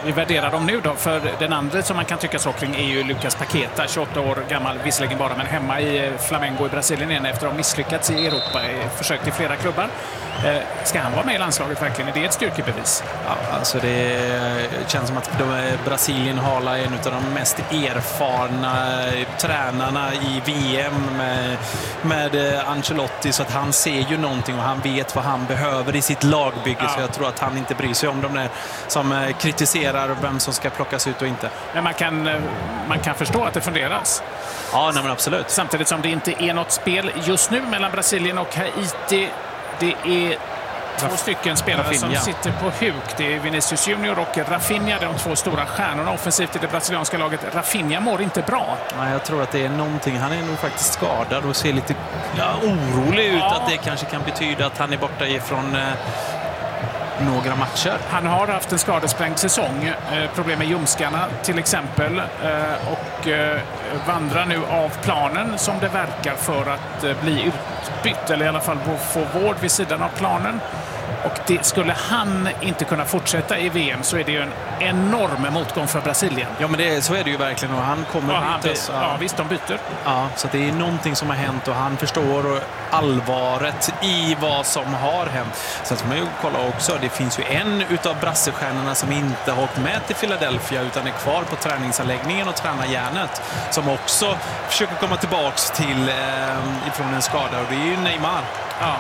vi värderar dem nu då? För den andra som man kan tycka så kring är ju Lucas Paqueta, 28 år gammal, visserligen bara, men hemma i Flamengo i Brasilien igen efter att ha misslyckats i Europa, försökt i flera klubbar. Ska han vara med i landslaget verkligen? Är det ett styrkebevis? Ja, alltså det känns som att Brasilien har en av de mest erfarna tränarna i VM med Ancelotti, så att han ser ju någonting och han vet vad han behöver i sitt lagbygge. Ja. Så jag tror att han inte bryr sig om de där som kritiserar vem som ska plockas ut och inte. Men man kan förstå att det funderas. Ja, nej, men absolut. Samtidigt som det inte är något spel just nu mellan Brasilien och Haiti. Det är två stycken spelare Rafinha som sitter på huk. Det är Vinicius Junior och Rafinha, de två stora stjärnorna offensivt i det brasilianska laget. Rafinha mår inte bra. Nej, jag tror att det är någonting. Han är nog faktiskt skadad och ser lite orolig ut, att det kanske kan betyda att han är borta ifrån några matcher. Han har haft en skadesprängd säsong. Problem med ljumskarna till exempel. Och vandrar nu av planen som det verkar för att bli utbytt. Eller i alla fall få vård vid sidan av planen. Och det, skulle han inte kunna fortsätta i VM så är det ju en enorm motgång för Brasilien. Ja, men så är det ju verkligen. Och han kommer bytas. Ja, visst, de byter. Ja, så det är någonting som har hänt och han förstår allvaret i vad som har hänt. Sen ska man ju kolla också, det finns ju en utav brassestjärnorna som inte har åkt med till Philadelphia utan är kvar på träningsanläggningen och tränar järnet, som också försöker komma tillbaks till ifrån en skada, och det är ju Neymar. Ja.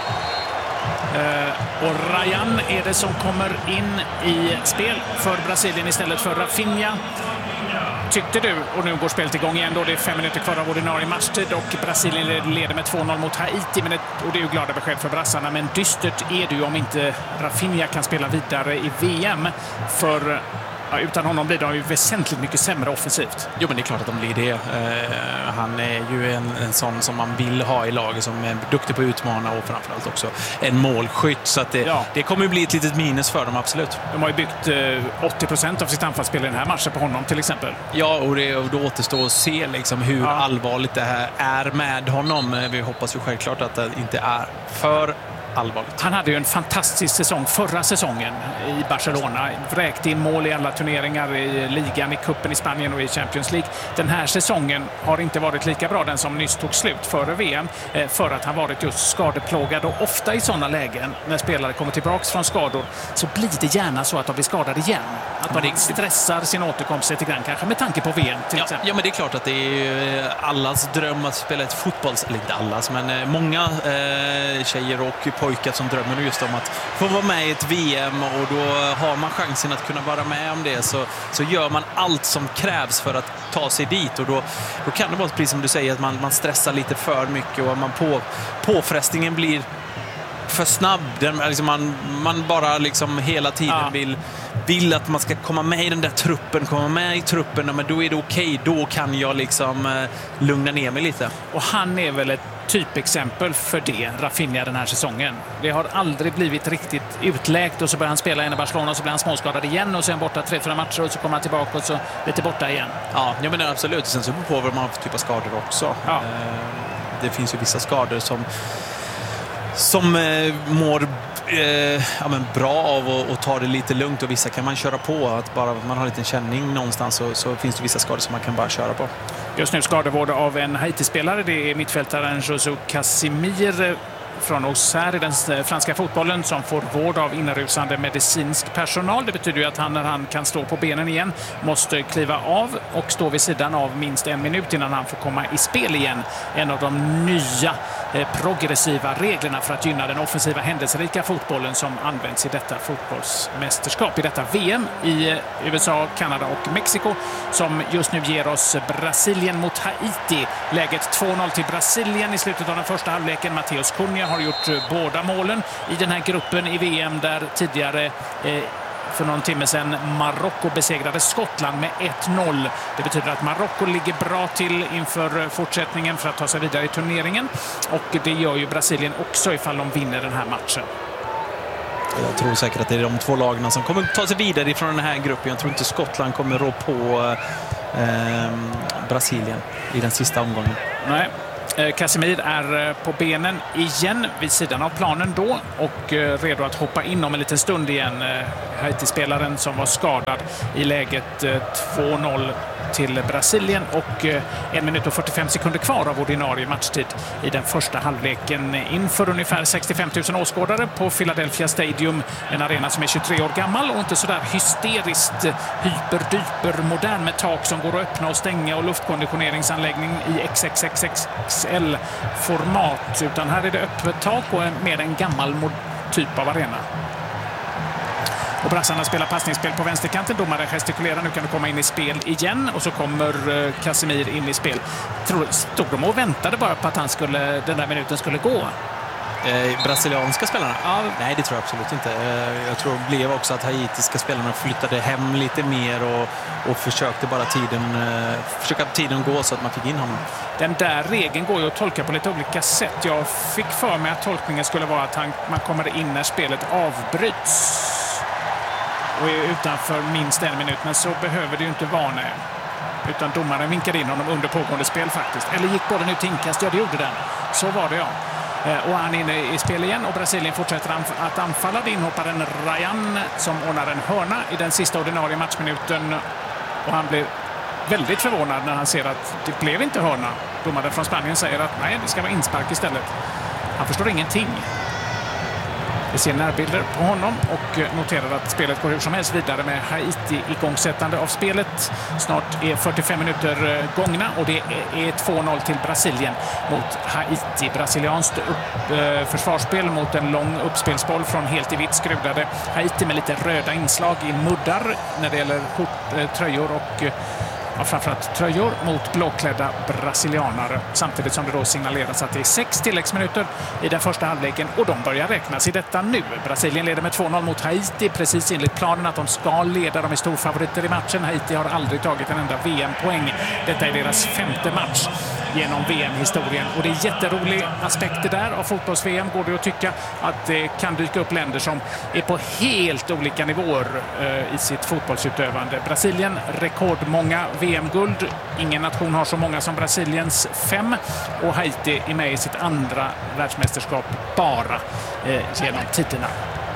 Och Ryan är det som kommer in i spel för Brasilien istället för Rafinha. Tyckte du, och nu går spelet igång igen då, det är 5 minuter kvar av ordinarie matchtid och Brasilien leder med 2-0 mot Haiti, och det är ju glada besked för brassarna, men dystert är det ju om inte Rafinha kan spela vidare i VM, för utan honom blir de ju väsentligt mycket sämre offensivt. Jo, men det är klart att de blir det. Han är ju en sån som man vill ha i laget, som är duktig på att utmana och framförallt också en målskytt. Så att det kommer ju bli ett litet minus för dem, absolut. De har ju byggt 80% av sitt anfallsspel i den här matchen på honom till exempel. Ja, och då återstår att se liksom hur allvarligt det här är med honom. Vi hoppas ju självklart att det inte är för allvarligt. Han hade ju en fantastisk säsong förra säsongen i Barcelona. Vräkte in mål i alla turneringar i ligan, i kuppen i Spanien och i Champions League. Den här säsongen har inte varit lika bra, den som nyss tog slut före VM, för att han varit just skadeplågad. Och ofta i sådana lägen, när spelare kommer tillbaka från skador, så blir det gärna så att de blir skadade igen. Att man stressar sin återkomst lite grann, kanske med tanke på VM till exempel. Ja, men det är klart att det är allas dröm att spela ett eller inte allas, men många tjejer och pojkar som drömmer just om att få vara med i ett VM, och då har man chansen att kunna vara med om det, så gör man allt som krävs för att ta sig dit, och då kan det vara precis som du säger, att man stressar lite för mycket och man påfrestningen blir för snabb. Man bara liksom hela tiden vill att man ska komma med i den där truppen, men då är det okej. Då kan jag liksom lugna ner mig lite. Och han är väl ett typexempel för det, Rafinha, den här säsongen. Det har aldrig blivit riktigt utläkt, och så börjar han spela i Barcelona och så blir han småskadad igen, och så är han borta 3-4 matcher och så kommer han tillbaka och så lite borta igen. Ja, men absolut. Sen så beror på vad man har för typ av skador också. Ja. Det finns ju vissa skador som mår bra av att ta det lite lugnt, och vissa kan man köra på. Att bara man har en liten känning någonstans, så finns det vissa skador som man kan bara köra på. Just nu skadevård av en Haiti-spelare. Det är mittfältaren José Casimir från Auxerre i den franska fotbollen, som får vård av inrusande medicinsk personal. Det betyder ju att han, när han kan stå på benen igen, måste kliva av och stå vid sidan av minst 1 minut innan han får komma i spel igen. En av de nya progressiva reglerna för att gynna den offensiva händelserika fotbollen som används i detta fotbollsmästerskap, i detta VM i USA, Kanada och Mexiko, som just nu ger oss Brasilien mot Haiti. Läget 2-0 till Brasilien i slutet av den första halvleken. Matheus Cunha har gjort båda målen i den här gruppen i VM, där tidigare för någon timme sedan Marocko besegrade Skottland med 1-0. Det betyder att Marocko ligger bra till inför fortsättningen för att ta sig vidare i turneringen, och det gör ju Brasilien också ifall de vinner den här matchen. Jag tror säkert att det är de två lagarna som kommer ta sig vidare från den här gruppen. Jag tror inte Skottland kommer rå på Brasilien i den sista omgången. Nej. Casemir är på benen igen vid sidan av planen då och redo att hoppa in om en liten stund igen. Haiti-spelaren som var skadad i läget 2-0 till Brasilien och 1 minut och 45 sekunder kvar av ordinarie matchtid i den första halvleken inför ungefär 65 000 åskådare på Philadelphia Stadium. En arena som är 23 år gammal och inte sådär hysteriskt hyperdyper modern med tak som går att öppna och stänga och luftkonditioneringsanläggning i XXXXL-format, utan här är det öppet tak och mer en gammal typ av arena. Och brassarna spelar passningsspel på vänsterkanten. Domare gestikulerar, nu kan du komma in i spel igen. Och så kommer Casemir in i spel. Stod de och väntade bara på att den där minuten skulle gå? Brasilianska spelarna? Ja. Nej, det tror jag absolut inte. Jag tror det blev också att haitiska spelarna flyttade hem lite mer och försökte bara tiden gå så att man fick in honom. Den där regeln går ju att tolka på lite olika sätt. Jag fick för mig att tolkningen skulle vara att man kommer in när spelet avbryts och är utanför minst 1 minut, men så behöver det ju inte vara nu. Utan domaren vinkade in honom under pågående spel faktiskt. Eller gick bollen ut till inkast? Ja, det gjorde den. Så var det, ja. Och han är inne i spel igen och Brasilien fortsätter att anfalla. Det inhopparen Ryan som ordnar en hörna i den sista ordinarie matchminuten. Och han blir väldigt förvånad när han ser att det blev inte hörna. Domaren från Spanien säger att nej, det ska vara inspark istället. Han förstår ingenting. Vi ser närbilder på honom och noterar att spelet går hur som helst vidare med Haiti igångsättande av spelet. Snart är 45 minuter gångna och det är 2-0 till Brasilien mot Haiti. Brasilianskt försvarsspel mot en lång uppspelsboll från helt i vitt skrudade Haiti med lite röda inslag i muddar när det gäller tröjor och framförallt tröjor mot blåklädda brasilianare, samtidigt som det då signaleras att det är 6 tilläggsminuter i den första halvleken och de börjar räknas i detta nu. Brasilien leder med 2-0 mot Haiti, precis enligt planen att de ska leda. De är storfavoriter i matchen. Haiti har aldrig tagit en enda VM-poäng. Detta är deras 5:e match genom VM-historien och det är jätterolig aspekter där av fotbolls-VM. Går det att tycka att det kan dyka upp länder som är på helt olika nivåer i sitt fotbollsutövande. Brasilien, rekordmånga VM-guld. Ingen nation har så många som Brasiliens 5 och Haiti är med i sitt andra världsmästerskap bara genom tiderna.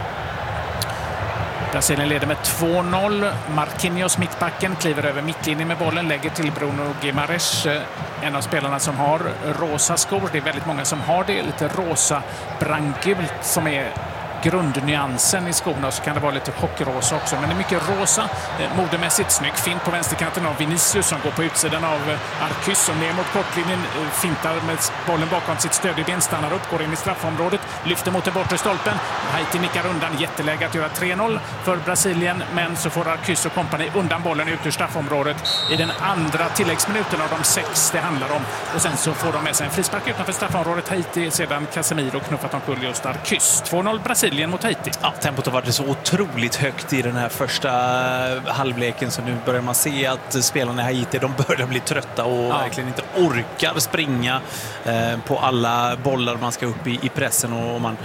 Brasilien leder med 2-0. Marquinhos, mittbacken, kliver över mittlinjen med bollen, lägger till Bruno Guimaraes, en av spelarna som har rosa skor. Det är väldigt många som har det. Lite rosa brandgult som är grundnyansen i skorna, så kan det vara lite hockeyrosa också, men det är mycket rosa, modemässigt snygg. Fint på vänsterkanten av Vinicius som går på utsidan av Arcus och ner mot kortlinjen, fintar med bollen bakom sitt stödben, stannar upp, går in i straffområdet, lyfter mot den bortre stolpen. Haiti nickar undan, jätteläge att göra 3-0 för Brasilien, men så får Arcus och kompani undan bollen ut ur straffområdet i den andra tilläggsminuten av de 6 det handlar om, och sen så får de med sig en frispark utanför straffområdet. Haiti sedan Casemiro knuffat omkull just Arcus. 2-0 Brasilien mot Haiti. Ja, tempot har varit så otroligt högt i den här första halvleken, så nu börjar man se att spelarna i Haiti, de börjar bli trötta och verkligen inte orkar springa på alla bollar man ska upp i pressen, och man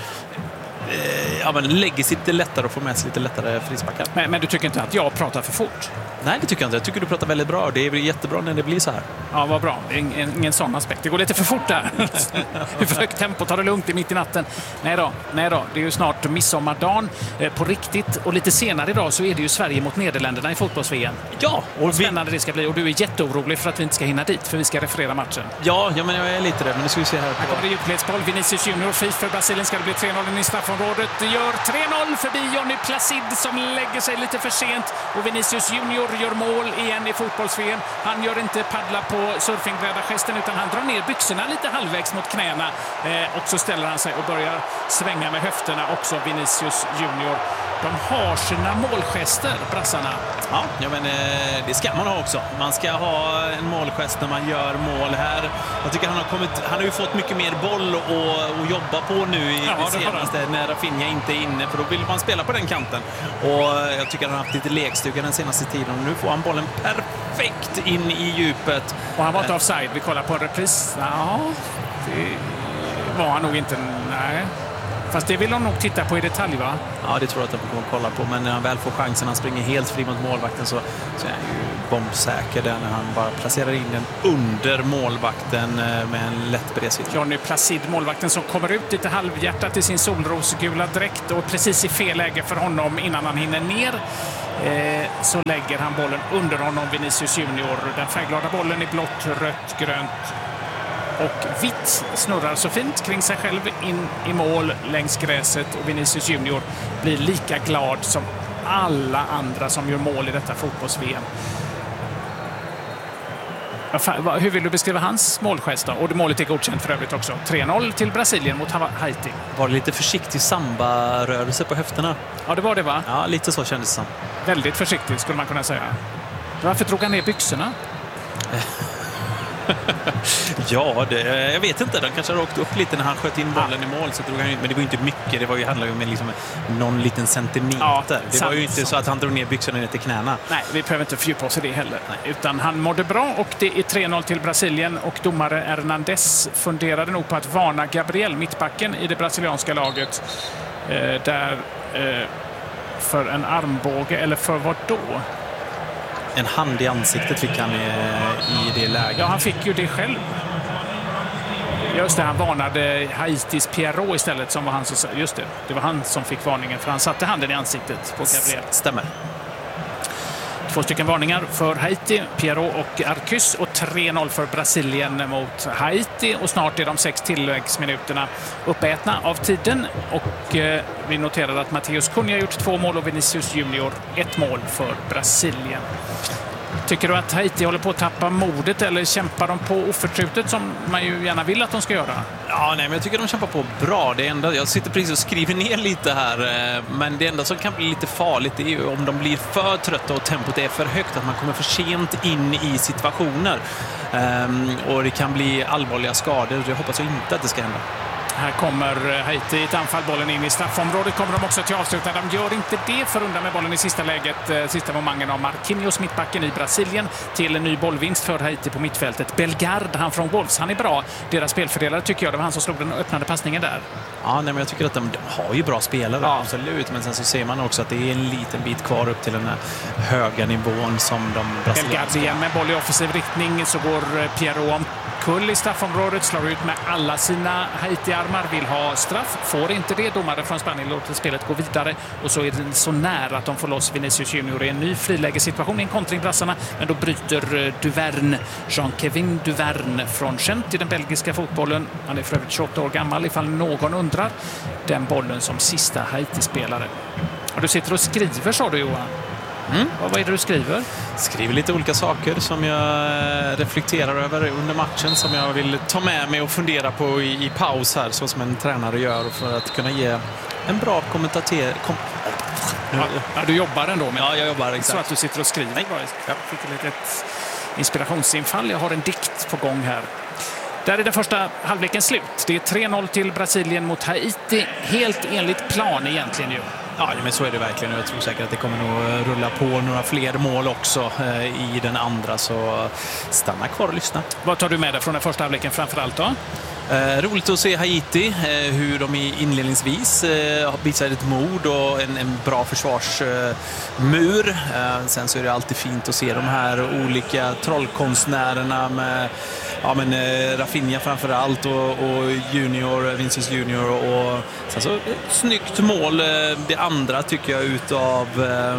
lägger sig lite lättare och får med sig lite lättare frisparkar. Men du tycker inte att jag pratar för fort? Nej, det tycker jag inte. Jag tycker du pratar väldigt bra. Det är jättebra när det blir så här. Ja, vad bra. Ingen sån aspekt. Det går lite för fort där. Hur för högt tempo, tar det lugnt i mitt i natten. Nej då. Det är ju snart midsommardagen på riktigt. Och lite senare idag så är det ju Sverige mot Nederländerna i fotbolls-VM. Ja, och spännande det ska bli. Och du är jätteorolig för att vi inte ska hinna dit, för vi ska referera matchen. Ja, men jag är lite rädd. Men nu ska vi se här. Här kommer det djupledsboll. Vinicius Junior, fri för Brasilien. Ska det bli 3-0 i straffområdet. Det gör 3-0 förbi Johnny Placid som lägger sig lite för sent. Och Vinicius Junior gör mål igen i fotbolls-VM. Han gör inte paddla på surfingbräda-gesten, utan han drar ner byxorna lite halvvägs mot knäna. Och så ställer han sig och börjar svänga med höfterna också, Vinicius Junior. De har sina målgester, brassarna. Ja, men det ska man ha också. Man ska ha en målgest när man gör mål här. Jag tycker han har ju fått mycket mer boll att jobba på nu i senaste, när Rafinha inte är inne, för då vill man spela på den kanten. Och jag tycker han har haft lite lekstuga den senaste tiden. Nu får han bollen perfekt in i djupet. Och han var inte offside. Vi kollar på en repris. Ja, det var han nog inte. Nej. Fast det vill de nog titta på i detalj, va? Ja, det tror jag att de kommer att kolla på. Men när han väl får chansen, han springer helt fri mot målvakten, så är han ju bombsäker där när han bara placerar in den under målvakten med en lätt bredsida. Johnny Placid, målvakten som kommer ut lite halvhjärtat i sin solrosgula dräkt och precis i fel läge för honom innan han hinner ner. Så lägger han bollen under honom, Vinicius Junior. Den färgglada bollen i blått, rött, grönt och vitt snurrar så fint kring sig själv in i mål längs gräset, och Vinicius Junior blir lika glad som alla andra som gör mål i detta fotbolls-VM. Hur vill du beskriva hans målgest då? Och målet är godkänt för övrigt också. 3-0 till Brasilien mot Haiti. Var det lite försiktig samba-rörelse på höfterna? Ja, det var det, va? Ja, lite så kändes det som. Väldigt försiktig skulle man kunna säga. Varför drog han ner byxorna? Ja, jag vet inte. De kanske åkte upp lite när han sköt in bollen i mål, så drog han, men det var inte mycket. Det handlade ju om liksom någon liten centimeter. Ja, det var ju inte så att han drog ner byxorna ner till knäna. Nej, vi behöver inte fördjupa oss i det heller. Nej. Utan han mådde bra, och det är 3-0 till Brasilien, och domare Hernandez funderade nog på att varna Gabriel, mittbacken i det brasilianska laget, för en armbåge, eller för vad då? En hand i ansiktet fick han i det läget. Ja, han fick ju det själv. Just det, han varnade Haitis Pierrot istället, som var han som, just det var han som fick varningen, för han satte handen i ansiktet på Gabriel. Stämmer. 2 stycken varningar för Haiti, Pierrot och Arcus, och 3-0 för Brasilien mot Haiti, och snart är de 6 tilläggsminuterna uppätna av tiden, och vi noterar att Matheus Cunha har gjort 2 mål och Vinicius Junior 1 mål för Brasilien. Tycker du att Haiti håller på att tappa modet, eller kämpar de på oförtrutet som man ju gärna vill att de ska göra? Ja, nej, men jag tycker de kämpar på bra. Det enda, jag sitter precis och skriver ner lite här, men det enda som kan bli lite farligt är ju om de blir för trötta och tempot är för högt, att man kommer för sent in i situationer. Och det kan bli allvarliga skador. Jag hoppas inte att det ska hända. Här kommer Haiti i ett anfall, bollen in i straffområdet, kommer de också till avslutning. De gör inte det, för undan med bollen i sista läget. Sista momangen av Marquinhos, mittbacken i Brasilien, till en ny bollvinst för Haiti på mittfältet. Bellegarde, han från Wolves, han är bra. Deras spelfördelare tycker jag, det var han som slog den öppnande passningen där. Ja, nej, men jag tycker att de har ju bra spelare, ja. Absolut. Men sen så ser man också att det är en liten bit kvar upp till den här höga nivån som de brasilianska. Bellegarde igen med boll i offensiv riktning, så går Pierrot omkull i straffområdet, slår ut med alla sina Haiti-armar, vill ha straff, får inte det. Domare från Spanien låter spelet gå vidare, och så är det så nära att de får loss Vinicius Junior i en ny frilägesituation i en kontring brassarna, men då bryter Duverne, Jean-Kevin Duverne från Gent i den belgiska fotbollen. Han är för övrigt 28 år gammal, ifall någon undrar, den bollen som sista Haiti-spelare. Och du sitter och skriver, sa du, Johan? Vad är det du skriver? Skriver lite olika saker som jag reflekterar över under matchen, som jag vill ta med mig och fundera på i paus här, så som en tränare gör, för att kunna ge en bra kommentator. Ja, du jobbar ändå med. Ja, jag jobbar, exakt. Så att du sitter och skriver. Nej. Jag fick ett litet inspirationsinfall. Jag har en dikt på gång här. Där är den första halvleken slut. Det är 3-0 till Brasilien mot Haiti. Helt enligt plan egentligen ju. Ja, men så är det verkligen. Jag tror säkert att det kommer nog rulla på några fler mål också i den andra, så stanna kvar och lyssna. Vad tar du med dig från den första halvleken framförallt då? Roligt att se Haiti, hur de inledningsvis visar ett mod och en bra försvarsmur. Sen så är det alltid fint att se de här olika trollkonstnärerna med Rafinha framförallt och Vinicius Junior, och sen så snyggt mål det andra tycker jag utav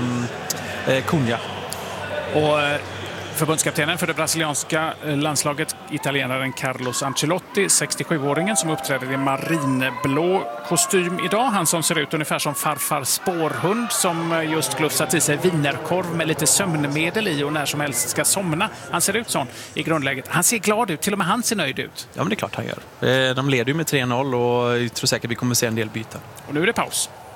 Cunha. Och förbundskaptenen för det brasilianska landslaget, italienaren Carlos Ancelotti, 67-åringen som uppträder i marinblå kostym idag. Han som ser ut ungefär som farfar spårhund, som just glufsat i sig vinerkorv med lite sömnmedel i och när som helst ska somna. Han ser ut sån i grundläget. Han ser glad ut, till och med han ser nöjd ut. Ja, men det är klart han gör. De leder ju med 3-0 och jag tror säkert vi kommer se en del byten. Och nu är det paus.